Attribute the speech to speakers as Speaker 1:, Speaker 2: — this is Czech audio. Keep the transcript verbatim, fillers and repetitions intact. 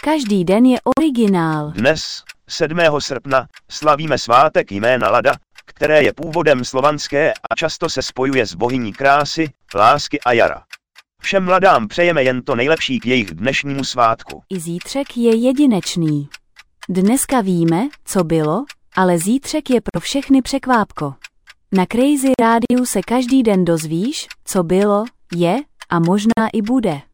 Speaker 1: Každý den je originál.
Speaker 2: Dnes, sedmého srpna, slavíme svátek jména Lada, které je původem slovanské a často se spojuje s bohyní krásy, lásky a jara. Všem mladám přejeme jen to nejlepší k jejich dnešnímu svátku.
Speaker 1: I zítřek je jedinečný. Dneska víme, co bylo, ale zítřek je pro všechny překvápko. Na Crazy Rádiu se každý den dozvíš, co bylo, je a možná i bude.